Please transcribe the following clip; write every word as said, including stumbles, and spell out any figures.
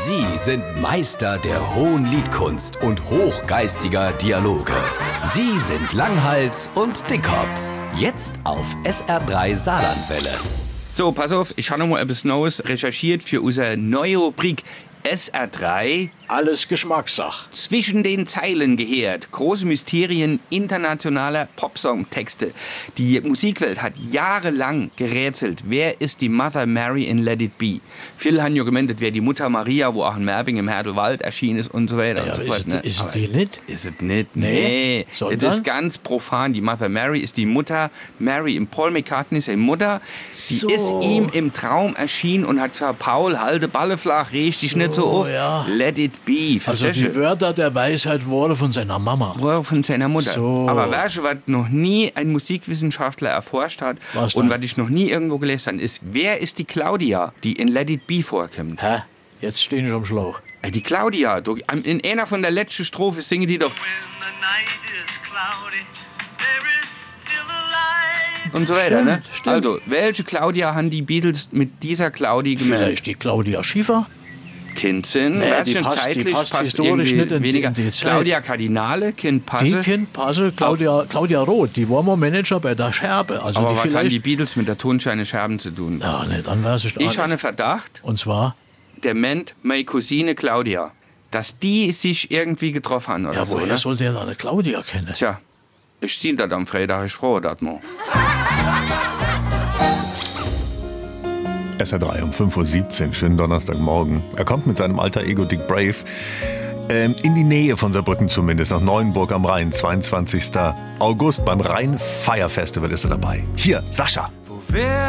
Sie sind Meister der hohen Liedkunst und hochgeistiger Dialoge. Sie sind Langhals und Dickhop. Jetzt auf S R drei Saarlandwelle. So, pass auf, ich habe noch mal etwas Neues recherchiert für unsere neue Rubrik S R drei. Alles Geschmackssache. Zwischen den Zeilen gehört. Große Mysterien internationaler Popsong-Texte. Die Musikwelt hat jahrelang gerätselt. Wer ist die Mother Mary in Let It Be? Viele haben ja gemeint, das wäre die Mutter Maria, wo auch in Merbing im Herdelwald erschienen ist und so weiter Ja, und so ist fort. es- Ne? ist es Aber die nicht? Ist es nicht? Nee. Nee. Sondern? Das ist ganz profan. Die Mother Mary ist die Mutter Mary. Im Paul McCartney seine Mutter. Die So. ist ihm im Traum erschienen und hat gesagt, Paul, halte Balle flach, reg dich So, nicht so auf. ja. Let it be. Also Verstehst die du? Wörter der Weisheit wurden von seiner Mama. Woher von seiner Mutter. So. Aber weißt du, was noch nie ein Musikwissenschaftler erforscht hat Was und denn? was ich noch nie irgendwo gelesen habe, ist, wer ist die Claudia, die in Let It Be vorkommt? Hä? Jetzt stehen ich am Schlauch. Äh, Die Claudia, du, in einer von der letzten Strophe singen die doch When the night is cloudy, there is still a light. und so weiter, ne? Stimmt, stimmt. Also, welche Claudia haben die Beatles mit dieser Claudia gemerkt? Vielleicht die Claudia Schiffer? Kind sind, Nee, weißt die schon, passt- die zeitlich passt passt historisch irgendwie nicht in die- weniger. in die Zeit. Claudia Kardinale, Kind Die passe. Kind Passe, Claudia, Claudia Roth, die war mal Manager bei der Scherbe. Also Aber die was haben vielleicht. die Beatles mit der Tonscheine Scherben zu tun? Ja, ne, dann weiß ich auch Ich nicht. habe einen Verdacht, Und zwar, der meint meine Cousine Claudia, dass die sich irgendwie getroffen haben oder ja, so. woher Ne? sollte er da eine Claudia kennen? Tja, ich zieh das am Freitag, ich froh das mal. S R drei um fünf Uhr siebzehn, schönen Donnerstagmorgen. Er kommt mit seinem alter Ego Dick Brave ähm, in die Nähe von Saarbrücken zumindest, nach Neuenburg am Rhein, zweiundzwanzigsten August. Beim Rhein Fire Festival ist er dabei. Hier, Sascha. Wer